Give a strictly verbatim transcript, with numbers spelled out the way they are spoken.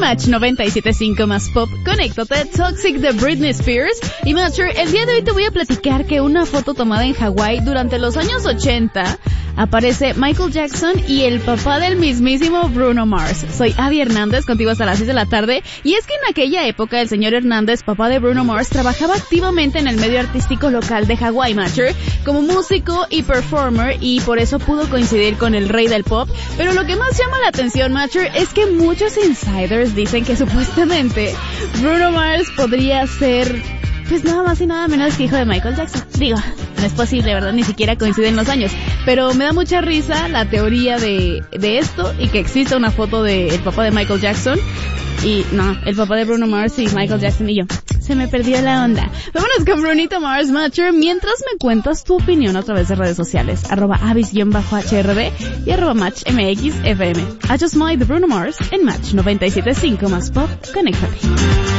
Match noventa y siete punto cinco más pop, conéctate, Toxic de Britney Spears. Y Matcher, el día de hoy te voy a platicar que una foto tomada en Hawái durante los años ochenta aparece Michael Jackson y el papá del mismísimo Bruno Mars. Soy Abby Hernández, contigo hasta las seis de la tarde, y es que en aquella época el señor Hernández, papá de Bruno Mars, trabajaba activamente en el medio artístico local de Hawái, Matcher, como músico y performer, y por eso pudo coincidir con el rey del pop. Pero lo que más llama la atención, Matcher, es que muchos insiders dicen que supuestamente Bruno Mars podría ser, pues nada más y nada menos que hijo de Michael Jackson. Digo, no es posible, ¿verdad? Ni siquiera coinciden los años. Pero me da mucha risa la teoría de, de esto, y que exista una foto del papá de Michael Jackson. Y no, el papá de Bruno Mars y Michael Jackson y yo. Se me perdió la onda. Vámonos con Brunito Mars, Matcher, mientras me cuentas tu opinión a través de redes sociales. Arroba avis-H R D y arroba Match M X F M. I Just Might de Bruno Mars en Match noventa y siete punto cinco más pop. Conéctate.